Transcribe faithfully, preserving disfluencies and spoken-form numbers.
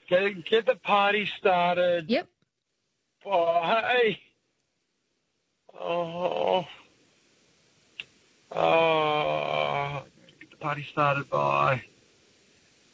Get, get the party started. Yep. Oh, hey. Oh. Oh. Get the party started by.